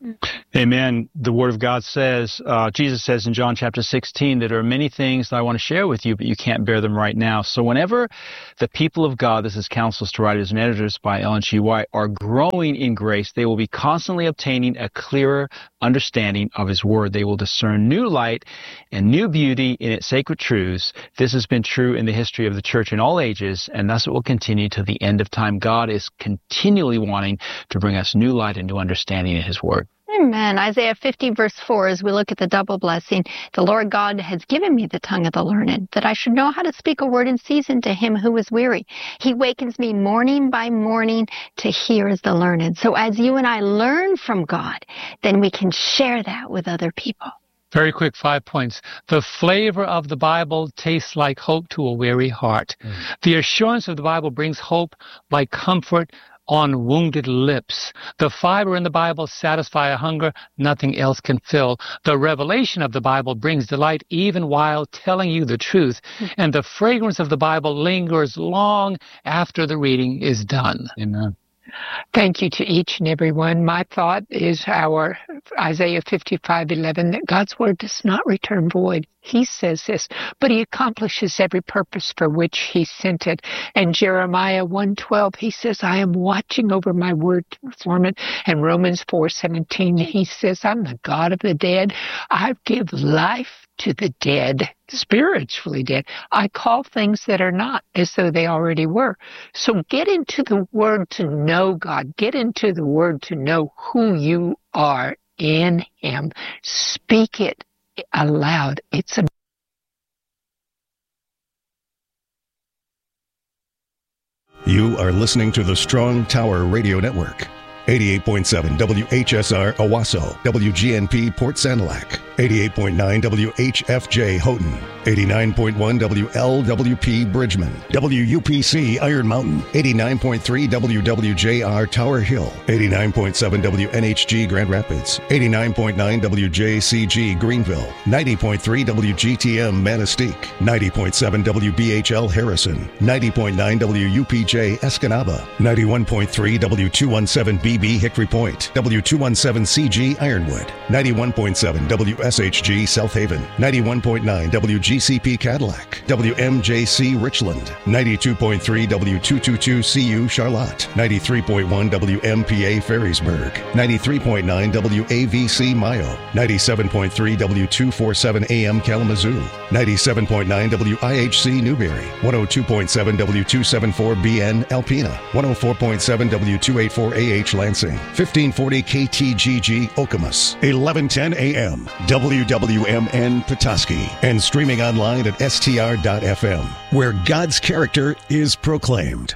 Amen. The Word of God says, uh, Jesus says in John chapter sixteen, that there are many things that I want to share with you, but you can't bear them right now. So whenever the people of God, this is Counsels to Writers and Editors by Ellen G. White, are growing in grace, they will be constantly obtaining a clearer understanding of His Word. They will discern new light and new beauty in its sacred truths. This has been true in the history of the church in all ages, and thus it will continue to the end of time. God is continually wanting to bring us new light and new understanding in His Word. Amen. Isaiah fifty, verse four, as we look at the double blessing, the Lord God has given me the tongue of the learned, that I should know how to speak a word in season to him who is weary. He wakens me morning by morning to hear as the learned. So as you and I learn from God, then we can share that with other people. Very quick, five points. The flavor of the Bible tastes like hope to a weary heart. Mm. The assurance of the Bible brings hope like comfort on wounded lips. The fiber in the Bible satisfies a hunger nothing else can fill. The revelation of the Bible brings delight even while telling you the truth. And the fragrance of the Bible lingers long after the reading is done. Amen. Thank you to each and every one. My thought is our Isaiah fifty-five eleven, that God's word does not return void. He says this, but he accomplishes every purpose for which he sent it. And Jeremiah one twelve, he says, I am watching over my word to perform it. And Romans four seventeen, he says, I'm the God of the dead. I give life to the dead, spiritually dead. I call things that are not as though they already were. So get into the word to know God. Get into the word to know who you are in him. Speak it aloud. It's a You are listening to the Strong Tower Radio Network. eighty-eight point seven W H S R Owasso, W G N P Port Sanilac, eighty-eight point nine W H F J Houghton, eighty-nine point one W L W P Bridgman, W U P C Iron Mountain, eighty-nine point three W W J R Tower Hill, eighty-nine point seven W N H G Grand Rapids, eighty-nine point nine W J C G Greenville, ninety point three W G T M Manistee, ninety point seven W B H L Harrison, ninety point nine W U P J Escanaba, ninety-one point three W two seventeen B B Hickory Point, W two seventeen C G Ironwood, ninety-one point seven W S H G South Haven, ninety-one point nine W G C P Cadillac, W M J C Richland, ninety-two point three W two twenty-two C U Charlotte, ninety-three point one W M P A Ferrisburg, ninety-three point nine W A V C Mayo, ninety-seven point three W two forty-seven A M Kalamazoo, ninety-seven point nine W I H C Newberry, one oh two point seven W two seventy-four B N Alpena, one oh four point seven W two eighty-four A H Lansing, fifteen forty K T G G Okemos, eleven ten A M W W M N Petoskey, and streaming online at S T R dot F M, where God's character is proclaimed.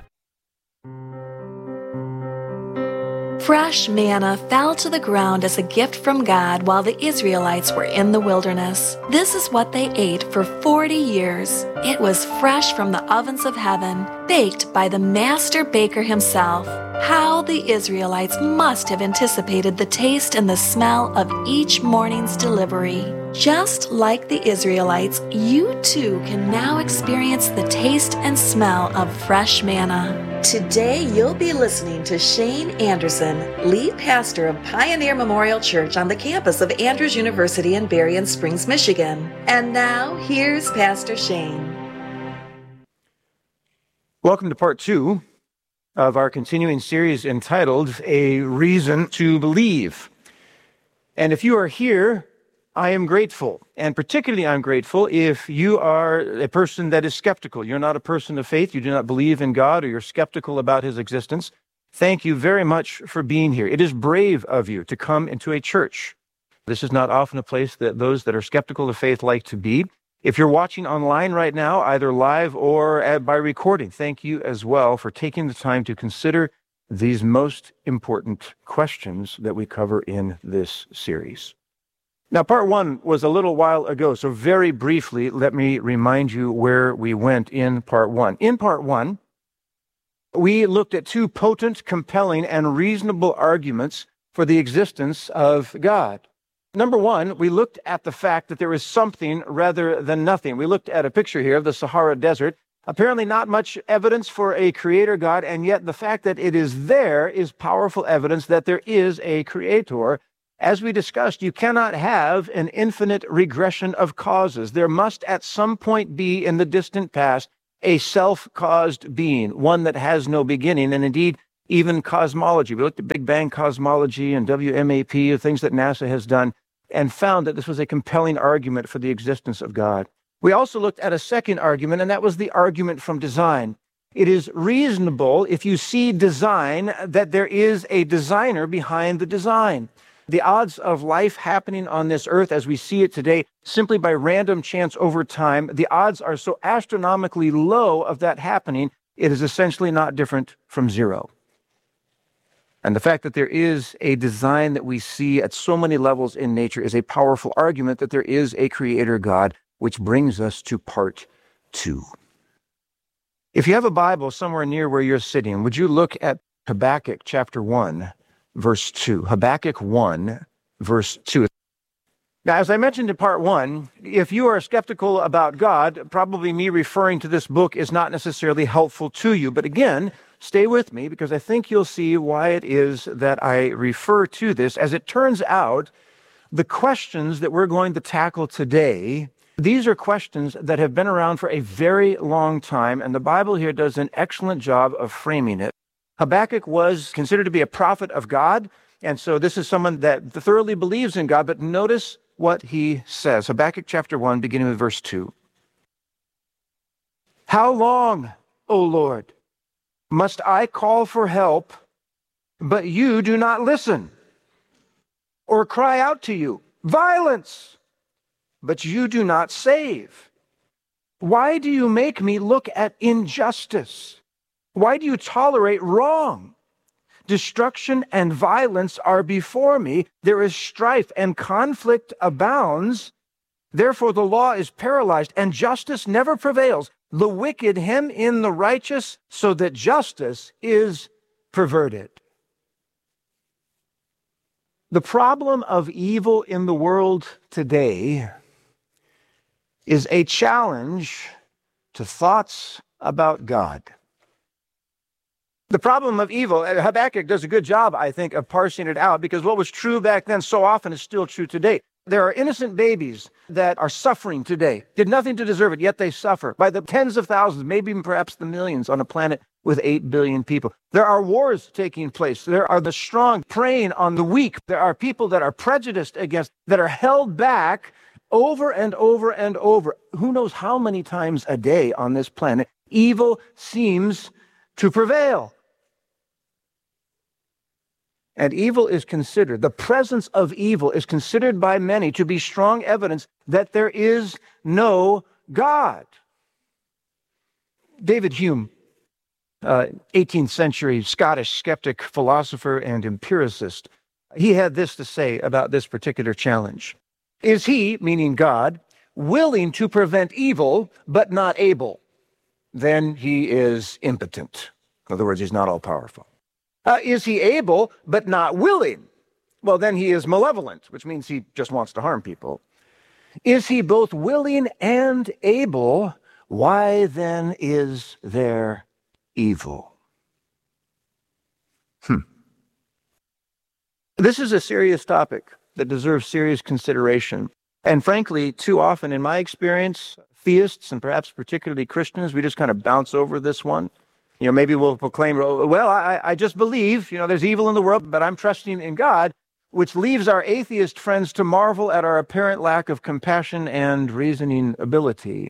Fresh manna fell to the ground as a gift from God while the Israelites were in the wilderness. This is what they ate for forty years. It was fresh from the ovens of heaven, baked by the master baker himself. How the Israelites must have anticipated the taste and the smell of each morning's delivery. Just like the Israelites, you too can now experience the taste and smell of fresh manna. Today you'll be listening to Shane Anderson, lead pastor of Pioneer Memorial Church on the campus of Andrews University in Berrien Springs, Michigan. And now, here's Pastor Shane. Welcome to part two of our continuing series entitled A Reason to Believe. And if you are here I am grateful, and particularly I'm grateful if you are a person that is skeptical. You're not a person of faith. You do not believe in God, or you're skeptical about his existence. Thank you very much for being here. It is brave of you to come into a church. This is not often a place that those that are skeptical of faith like to be. If you're watching online right now, either live or by recording, thank you as well for taking the time to consider these most important questions that we cover in this series. Now, part one was a little while ago, so very briefly, let me remind you where we went in part one. In part one, we looked at two potent, compelling, and reasonable arguments for the existence of God. Number one, we looked at the fact that there is something rather than nothing. We looked at a picture here of the Sahara Desert. Apparently not much evidence for a creator God, and yet the fact that it is there is powerful evidence that there is a creator. As we discussed, you cannot have an infinite regression of causes. There must at some point be in the distant past a self-caused being, one that has no beginning, and indeed even cosmology. We looked at Big Bang cosmology and W M A P, things that NASA has done, and found that this was a compelling argument for the existence of God. We also looked at a second argument, and that was the argument from design. It is reasonable, if you see design, that there is a designer behind the design. The odds of life happening on this earth as we see it today, simply by random chance over time, the odds are so astronomically low of that happening, it is essentially not different from zero. And the fact that there is a design that we see at so many levels in nature is a powerful argument that there is a creator God, which brings us to part two. If you have a Bible somewhere near where you're sitting, would you look at Habakkuk chapter one, verse two. Habakkuk one, verse two. Now, as I mentioned in part one, if you are skeptical about God, probably me referring to this book is not necessarily helpful to you. But again, stay with me, because I think you'll see why it is that I refer to this. As it turns out, the questions that we're going to tackle today, these are questions that have been around for a very long time, and the Bible here does an excellent job of framing it. Habakkuk was considered to be a prophet of God, and so this is someone that thoroughly believes in God, but notice what he says. Habakkuk chapter one, beginning with verse two. How long, O Lord, must I call for help, but you do not listen? Or cry out to you, violence, but you do not save? Why do you make me look at injustice? Why do you tolerate wrong? Destruction and violence are before me. There is strife and conflict abounds. Therefore the law is paralyzed and justice never prevails. The wicked hem in the righteous so that justice is perverted. The problem of evil in the world today is a challenge to thoughts about God. The problem of evil, Habakkuk does a good job, I think, of parsing it out, because what was true back then so often is still true today. There are innocent babies that are suffering today, did nothing to deserve it, yet they suffer by the tens of thousands, maybe even perhaps the millions on a planet with eight billion people. There are wars taking place. There are the strong preying on the weak. There are people that are prejudiced against, that are held back over and over and over. Who knows how many times a day on this planet evil seems to prevail. And evil is considered, the presence of evil is considered by many to be strong evidence that there is no God. David Hume, uh, eighteenth century Scottish skeptic, philosopher, and empiricist, he had this to say about this particular challenge. Is he, meaning God, willing to prevent evil but not able? Then he is impotent. In other words, he's not all-powerful. Uh, is he able but not willing? Well, then he is malevolent, which means he just wants to harm people. Is he both willing and able? Why then is there evil? Hmm. This is a serious topic that deserves serious consideration. And frankly, too often in my experience, theists and perhaps particularly Christians, we just kind of bounce over this one. You know, maybe we'll proclaim, well, I, I just believe, you know, there's evil in the world, but I'm trusting in God. which leaves our atheist friends to marvel at our apparent lack of compassion and reasoning ability.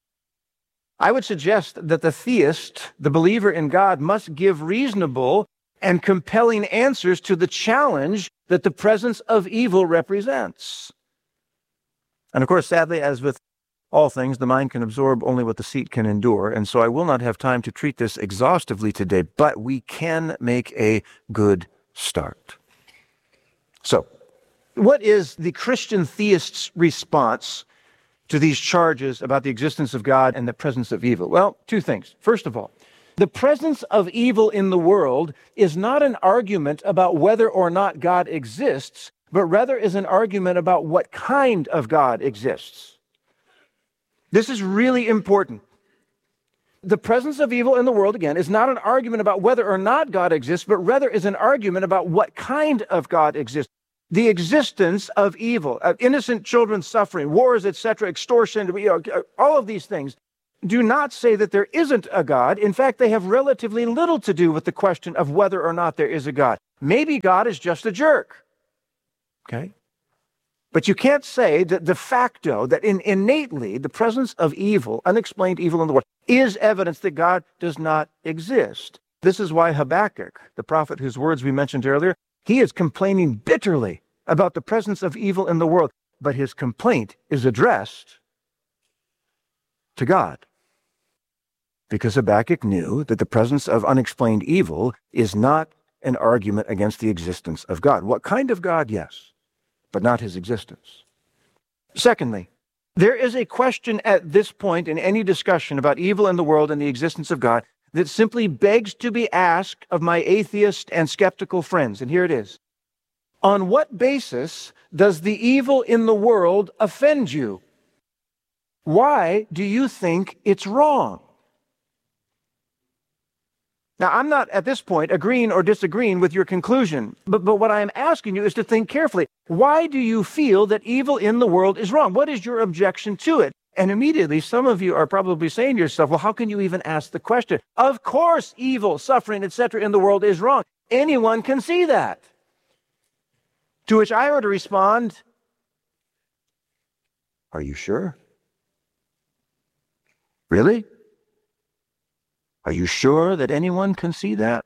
I would suggest that the theist, the believer in God, must give reasonable and compelling answers to the challenge that the presence of evil represents. And of course, sadly, as with all things, the mind can absorb only what the seat can endure, and so I will not have time to treat this exhaustively today, but we can make a good start. So, what is the Christian theist's response to these charges about the existence of God and the presence of evil? Well, two things. First of all, the presence of evil in the world is not an argument about whether or not God exists, but rather is an argument about what kind of God exists. This is really important. The presence of evil in the world, again, is not an argument about whether or not God exists, but rather is an argument about what kind of God exists. The existence of evil, of innocent children suffering, wars, et cetera, extortion, you know, all of these things do not say that there isn't a God. In fact, they have relatively little to do with the question of whether or not there is a God. Maybe God is just a jerk. Okay? But you can't say that de facto, that in, innately, the presence of evil, unexplained evil in the world, is evidence that God does not exist. This is why Habakkuk, the prophet whose words we mentioned earlier, he is complaining bitterly about the presence of evil in the world, but his complaint is addressed to God. Because Habakkuk knew that the presence of unexplained evil is not an argument against the existence of God. What kind of God? Yes, but not his existence. Secondly, there is a question at this point in any discussion about evil in the world and the existence of God that simply begs to be asked of my atheist and skeptical friends, and here it is. On what basis does the evil in the world offend you? Why do you think it's wrong? Now, I'm not at this point agreeing or disagreeing with your conclusion, but, but what I am asking you is to think carefully. Why do you feel that evil in the world is wrong? What is your objection to it? And immediately, some of you are probably saying to yourself, well, how can you even ask the question? Of course, evil, suffering, et cetera in the world is wrong. Anyone can see that. To which I were to respond, are you sure? Really? Are you sure that anyone can see that?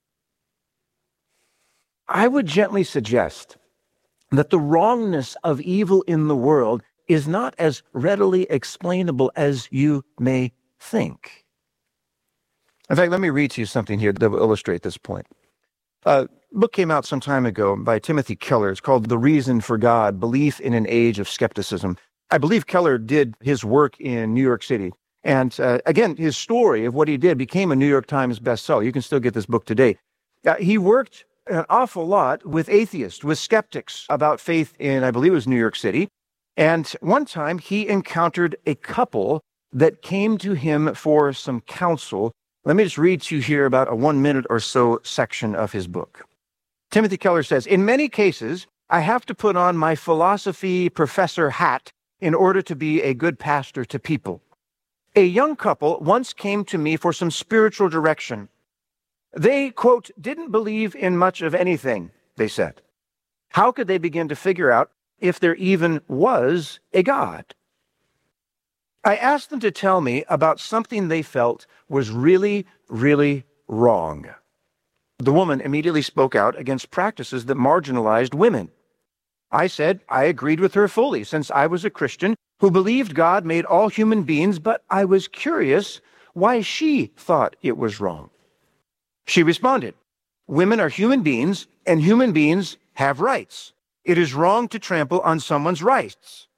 I would gently suggest that the wrongness of evil in the world is not as readily explainable as you may think. In fact, let me read to you something here that will illustrate this point. A book came out some time ago by Timothy Keller. It's called The Reason for God, Belief in an Age of Skepticism. I believe Keller did his work in New York City. And uh, again, his story of what he did became a New York Times bestseller. You can still get this book today. Uh, he worked an awful lot with atheists, with skeptics about faith in, I believe it was New York City. And one time he encountered a couple that came to him for some counsel. Let me just read to you here about a one minute or so section of his book. Timothy Keller says, in many cases, I have to put on my philosophy professor hat in order to be a good pastor to people. A young couple once came to me for some spiritual direction. They, quote, didn't believe in much of anything, they said. How could they begin to figure out if there even was a God? I asked them to tell me about something they felt was really, really wrong. The woman immediately spoke out against practices that marginalized women. I said I agreed with her fully, since I was a Christian who believed God made all human beings, but I was curious why she thought it was wrong. She responded, women are human beings, and human beings have rights. It is wrong to trample on someone's rights.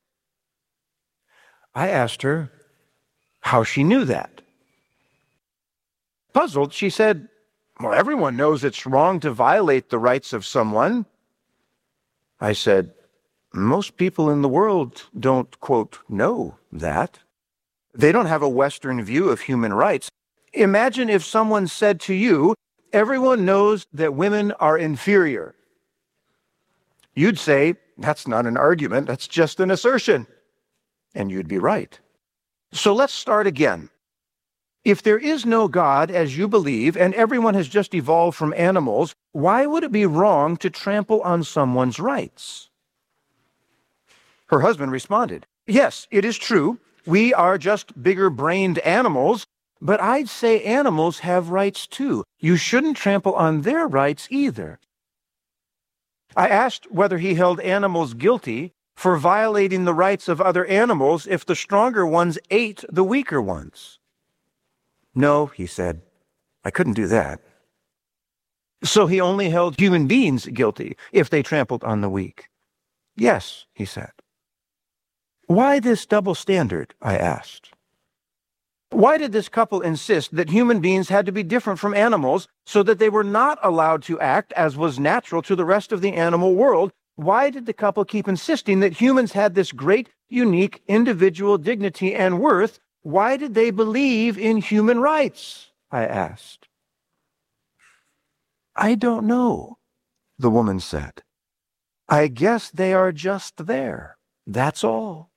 I asked her how she knew that. Puzzled, she said, well, everyone knows it's wrong to violate the rights of someone. I said, most people in the world don't, quote, know that. They don't have a Western view of human rights. Imagine if someone said to you, everyone knows that women are inferior. You'd say, that's not an argument, that's just an assertion. And you'd be right. So let's start again. If there is no God, as you believe, and everyone has just evolved from animals, why would it be wrong to trample on someone's rights? Her husband responded, yes, it is true. We are just bigger-brained animals, but I'd say animals have rights too. You shouldn't trample on their rights either. I asked whether he held animals guilty for violating the rights of other animals if the stronger ones ate the weaker ones. No, he said, I couldn't do that. So he only held human beings guilty if they trampled on the weak. Yes, he said. Why this double standard? I asked. Why did this couple insist that human beings had to be different from animals so that they were not allowed to act as was natural to the rest of the animal world? Why did the couple keep insisting that humans had this great, unique, individual dignity and worth? Why did they believe in human rights? I asked. I don't know, the woman said. I guess they are just there. That's all.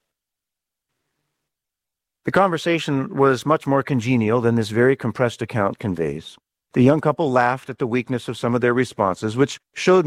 The conversation was much more congenial than this very compressed account conveys. The young couple laughed at the weakness of some of their responses, which showed